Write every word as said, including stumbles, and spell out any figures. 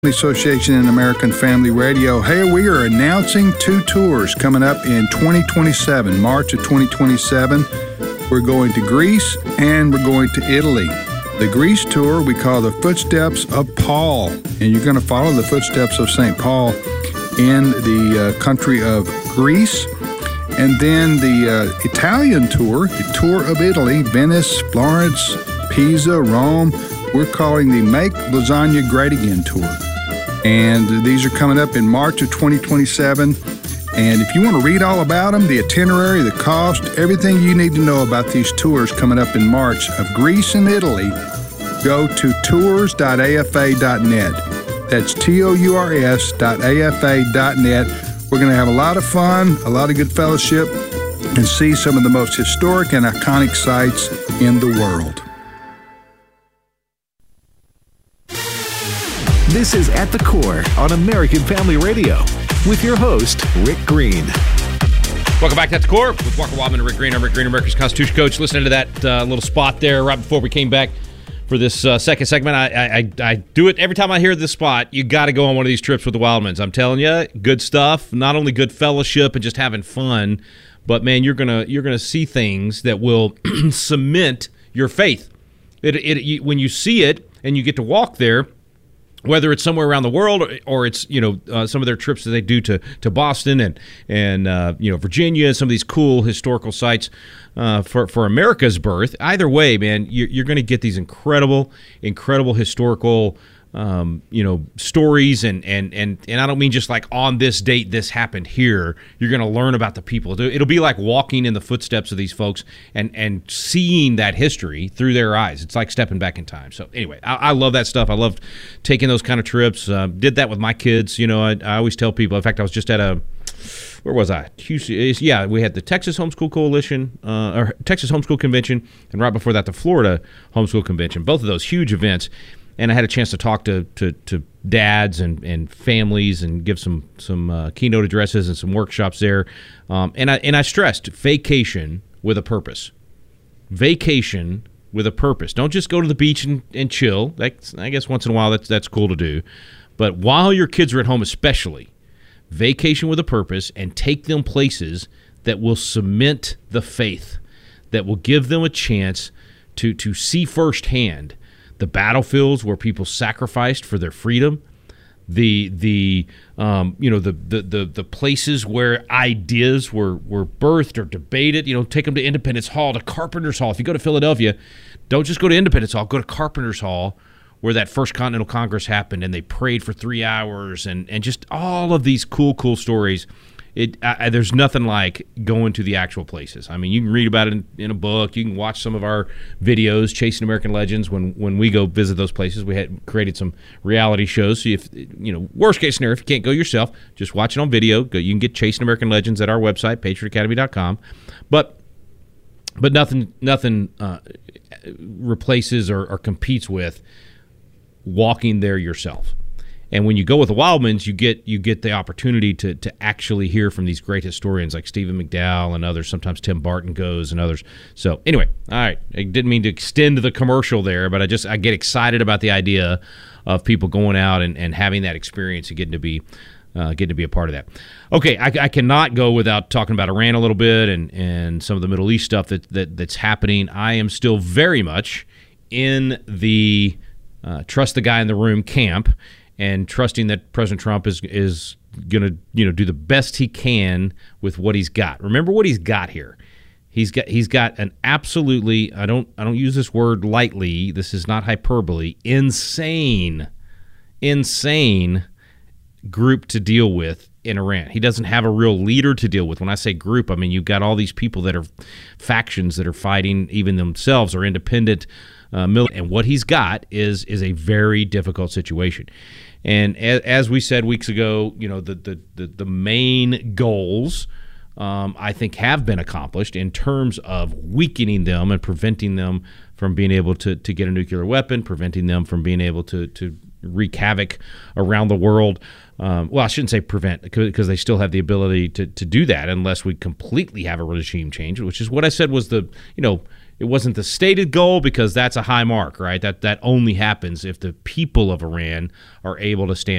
Association and American Family Radio. Hey, we are announcing two tours coming up in twenty twenty-seven, March of twenty twenty-seven. We're going to Greece and we're going to Italy. The Greece tour we call the Footsteps of Paul, and you're going to follow the footsteps of Saint Paul in the uh, country of Greece. And then the uh, Italian tour, the Tour of Italy, Venice, Florence, Pisa, Rome. We're calling the Make Lasagna Great Again tour. And these are coming up in March of twenty twenty-seven. And if you want to read all about them, the itinerary, the cost, everything you need to know about these tours coming up in March of Greece and Italy, go to tours dot a f a dot net. That's T O U R S dot A F A dot net. We're going to have a lot of fun, a lot of good fellowship, and see some of the most historic and iconic sites in the world. This is At the Core on American Family Radio with your host, Rick Green. Welcome back to At the Core with Walker Wildman and Rick Green. I'm Rick Green, America's Constitution Coach. Listening to that uh, little spot there right before we came back for this uh, second segment. I, I I do it every time I hear this spot. You got to go on one of these trips with the Wildmans. I'm telling you, good stuff. Not only good fellowship and just having fun, but man, you're gonna you're gonna see things that will cement your faith. It, it you, when you see it and you get to walk there, whether it's somewhere around the world or, or it's, you know, uh, some of their trips that they do to, to Boston and, and uh, you know, Virginia, some of these cool historical sites uh, for, for America's birth. Either way, man, you're, you're going to get these incredible, incredible historical, um, you know, stories. And, and, and, and I don't mean just like on this date this happened here. You're going to learn about the people. It'll be like walking in the footsteps of these folks and, and seeing that history through their eyes. It's like stepping back in time. So anyway, I, I love that stuff. I love taking those kind of trips. Uh, did that with my kids. You know, I, I always tell people, in fact, I was just at a, where was I? Houston, yeah, we had the Texas Homeschool Coalition, uh, or Texas Homeschool Convention, and right before that, the Florida Homeschool Convention. Both of those huge events. And I had a chance to talk to to, to dads and, and families and give some some uh, keynote addresses and some workshops there. Um, and I and I stressed vacation with a purpose. Vacation with a purpose. Don't just go to the beach and, and chill. That's, I guess once in a while that's that's cool to do. But while your kids are at home, especially, vacation with a purpose and take them places that will cement the faith, that will give them a chance to to see firsthand the battlefields where people sacrificed for their freedom, the the um, you know the, the the the places where ideas were were birthed or debated. You know, take them to Independence Hall, to Carpenter's Hall. If you go to Philadelphia, don't just go to Independence Hall. Go to Carpenter's Hall, where that first Continental Congress happened, and they prayed for three hours, and and just all of these cool cool stories. It I, there's nothing like going to the actual places. I mean, you can read about it in, in a book. You can watch some of our videos, Chasing American Legends. When when we go visit those places, we had created some reality shows. So if you know, worst case scenario, if you can't go yourself, just watch it on video. Go, you can get Chasing American Legends at our website, patriot academy dot com. But but nothing nothing uh, replaces or, or competes with walking there yourself. And when you go with the Wildmans, you get you get the opportunity to to actually hear from these great historians like Stephen McDowell and others. Sometimes Tim Barton goes and others. So anyway, all right. I didn't mean to extend the commercial there, but I just I get excited about the idea of people going out and, and having that experience and getting to be uh, getting to be a part of that. Okay, I, I cannot go without talking about Iran a little bit and, and some of the Middle East stuff that, that that's happening. I am still very much in the uh, trust the guy in the room camp, and trusting that President Trump is is going to, you know, do the best he can with what he's got. Remember what he's got here. He's got he's got an absolutely, I don't I don't use this word lightly. This is not hyperbole. Insane, insane group to deal with in Iran. He doesn't have a real leader to deal with. When I say group, I mean you've got all these people that are factions that are fighting even themselves or independent. Uh, and what he's got is is a very difficult situation. And as, as we said weeks ago, you know, the the the, the main goals, um, I think, have been accomplished in terms of weakening them and preventing them from being able to to get a nuclear weapon, preventing them from being able to to wreak havoc around the world. Um, well, I shouldn't say prevent, because they still have the ability to to do that unless we completely have a regime change, which is what I said was the, you know, it wasn't the stated goal, because that's a high mark, right? That that only happens if the people of Iran are able to stand